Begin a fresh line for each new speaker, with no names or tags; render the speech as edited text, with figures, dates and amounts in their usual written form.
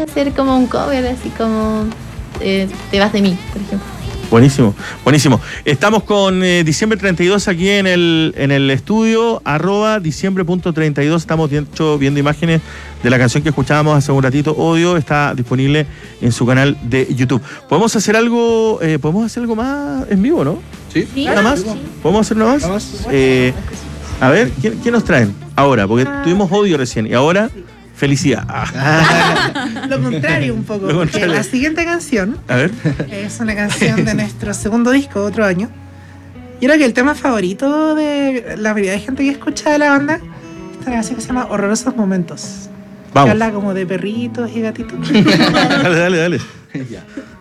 hacer como un cover, así como Te vas de mí, por ejemplo.
Buenísimo, buenísimo. Estamos con Diciembre 32 aquí en el estudio, @diciembre.32. Estamos viendo imágenes de la canción que escuchábamos hace un ratito, Odio. Está disponible en su canal de YouTube. ¿Podemos hacer algo más en vivo, no?
Sí.
¿Nada más?
Sí.
¿Podemos hacer nada más? A ver, ¿quién nos traen ahora? Porque tuvimos Odio recién y ahora Felicidad.
Lo contrario un poco.
Lo contrario.
La siguiente canción
A ver.
es una canción de nuestro segundo disco, Otro Año. Yo creo que el tema favorito de la mayoría de gente que escucha de la banda, esta canción que se llama Horrorosos Momentos.
Vamos.
Que habla como de perritos y gatitos.
Dale.
Ya.